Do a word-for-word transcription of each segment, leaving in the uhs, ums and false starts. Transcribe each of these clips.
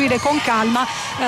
costruire con calma.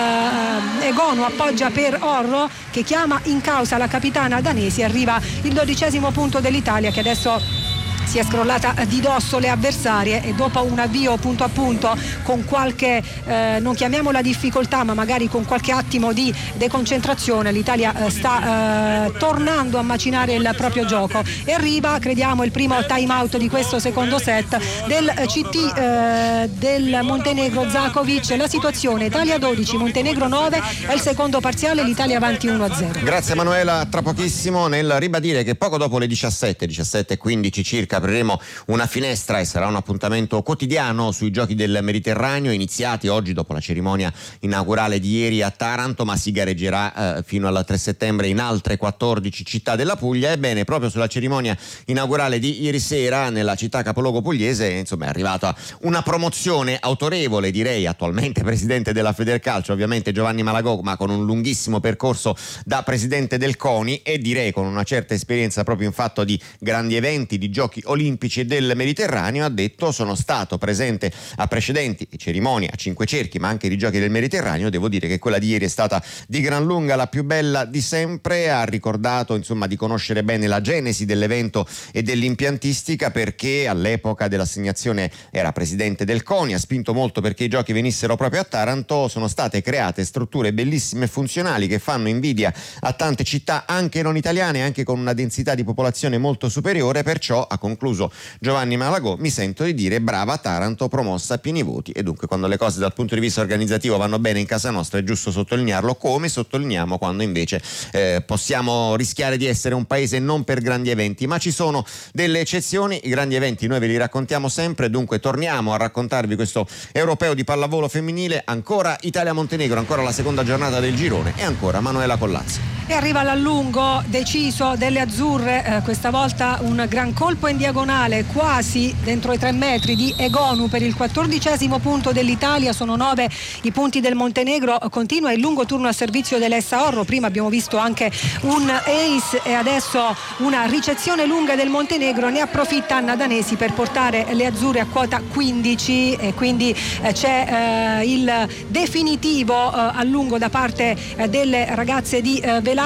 eh, Egonu appoggia per Orro che chiama in causa la capitana danesi. Arriva il dodicesimo punto dell'Italia che adesso si è scrollata di dosso le avversarie e dopo un avvio punto a punto con qualche, eh, non chiamiamola difficoltà, ma magari con qualche attimo di deconcentrazione, l'Italia eh, sta eh, tornando a macinare il proprio gioco e arriva, crediamo, il primo time out di questo secondo set del C T eh, del Montenegro Zakovic. La situazione: Italia dodici, Montenegro nove, è il secondo parziale, l'Italia avanti uno a zero. Grazie Emanuela, tra pochissimo nel ribadire che poco dopo le diciassette, diciassette e quindici circa apriremo una finestra e sarà un appuntamento quotidiano sui giochi del Mediterraneo, iniziati oggi dopo la cerimonia inaugurale di ieri a Taranto, ma si gareggerà eh, fino al tre settembre in altre quattordici città della Puglia. Ebbene, proprio sulla cerimonia inaugurale di ieri sera nella città capoluogo pugliese, insomma, è arrivata una promozione autorevole, direi, attualmente presidente della Federcalcio, ovviamente Giovanni Malagò, ma con un lunghissimo percorso da presidente del CONI e direi con una certa esperienza proprio in fatto di grandi eventi, di giochi olimpici del Mediterraneo. Ha detto: sono stato presente a precedenti cerimonie a cinque cerchi ma anche di giochi del Mediterraneo, devo dire che quella di ieri è stata di gran lunga la più bella di sempre. Ha ricordato insomma di conoscere bene la genesi dell'evento e dell'impiantistica, perché all'epoca dell'assegnazione era presidente del CONI, ha spinto molto perché i giochi venissero proprio a Taranto. Sono state create strutture bellissime e funzionali che fanno invidia a tante città anche non italiane, anche con una densità di popolazione molto superiore, perciò ha concluso Giovanni Malagò, mi sento di dire brava Taranto, promossa a pieni voti. E dunque quando le cose dal punto di vista organizzativo vanno bene in casa nostra è giusto sottolinearlo, come sottolineiamo quando invece eh, possiamo rischiare di essere un paese non per grandi eventi, ma ci sono delle eccezioni. I grandi eventi noi ve li raccontiamo sempre, dunque torniamo a raccontarvi questo europeo di pallavolo femminile, ancora Italia-Montenegro, ancora la seconda giornata del girone e ancora Manuela Collazzo. E arriva l'allungo deciso delle azzurre, eh, questa volta un gran colpo in diagonale quasi dentro i tre metri di Egonu per il quattordicesimo punto dell'Italia. Sono nove i punti del Montenegro, continua il lungo turno a servizio dell'Essa Orro. Prima abbiamo visto anche un ace e adesso una ricezione lunga del Montenegro, ne approfitta Anna Danesi per portare le azzurre a quota quindici e quindi eh, c'è eh, il definitivo eh, allungo da parte eh, delle ragazze di eh, Velasco.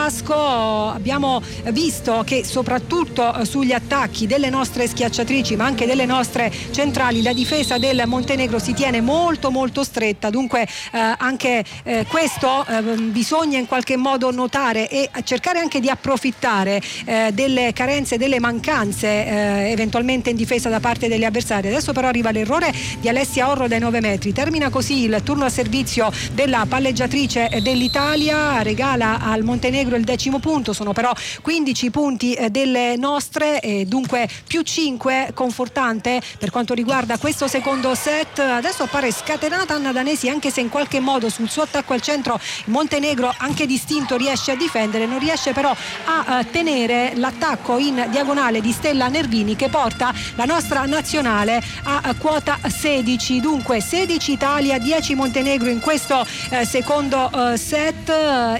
Abbiamo visto che soprattutto eh, sugli attacchi delle nostre schiacciatrici ma anche delle nostre centrali la difesa del Montenegro si tiene molto molto stretta, dunque eh, anche eh, questo eh, bisogna in qualche modo notare e cercare anche di approfittare eh, delle carenze, delle mancanze eh, eventualmente in difesa da parte degli avversari. Adesso però arriva l'errore di Alessia Orro dai nove metri, termina così il turno a servizio della palleggiatrice dell'Italia, regala al Montenegro il decimo punto, sono però quindici punti eh, delle nostre e dunque più cinque, confortante per quanto riguarda questo secondo set. Adesso appare scatenata Anna Danesi, anche se in qualche modo sul suo attacco al centro il Montenegro anche distinto riesce a difendere, non riesce però a uh, tenere l'attacco in diagonale di Stella Nervini che porta la nostra nazionale a uh, quota sedici, dunque sedici Italia, dieci Montenegro in questo uh, secondo uh, set uh,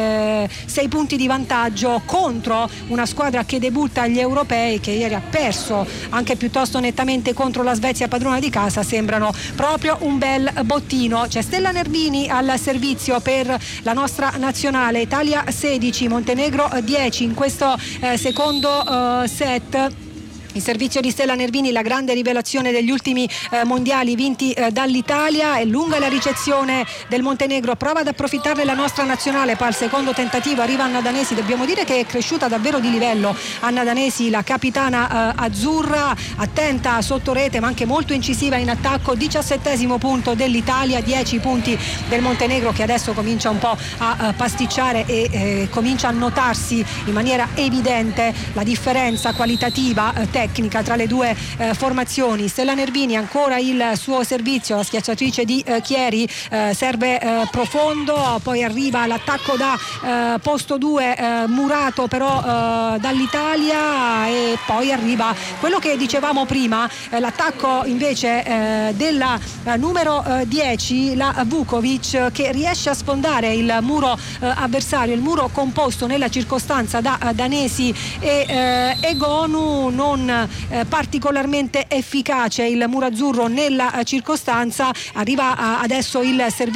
e uh, sei punti di vantaggio contro una squadra che debutta agli europei, che ieri ha perso anche piuttosto nettamente contro la Svezia padrona di casa. Sembrano proprio un bel bottino. C'è Stella Nervini al servizio per la nostra nazionale, Italia sedici, Montenegro dieci in questo eh, secondo eh, set. Il servizio di Stella Nervini, la grande rivelazione degli ultimi eh, mondiali vinti eh, dall'Italia. È lunga la ricezione del Montenegro, prova ad approfittarne la nostra nazionale, poi al secondo tentativo arriva Anna Danesi. Dobbiamo dire che è cresciuta davvero di livello Anna Danesi, la capitana eh, azzurra, attenta sotto rete ma anche molto incisiva in attacco. Diciassettesimo punto dell'Italia, dieci punti del Montenegro che adesso comincia un po' a eh, pasticciare e eh, comincia a notarsi in maniera evidente la differenza qualitativa eh, tecnica tra le due eh, formazioni. Stella Nervini ancora il suo servizio, la schiacciatrice di eh, Chieri eh, serve eh, profondo, poi arriva l'attacco da eh, posto due eh, murato però eh, dall'Italia e poi arriva quello che dicevamo prima, eh, l'attacco invece eh, della eh, numero eh, dieci, la Vukovic, che riesce a sfondare il muro eh, avversario, il muro composto nella circostanza da eh, Danesi e eh, Egonu. Non Eh, particolarmente efficace il muro azzurro nella eh, circostanza. Arriva eh, adesso il servizio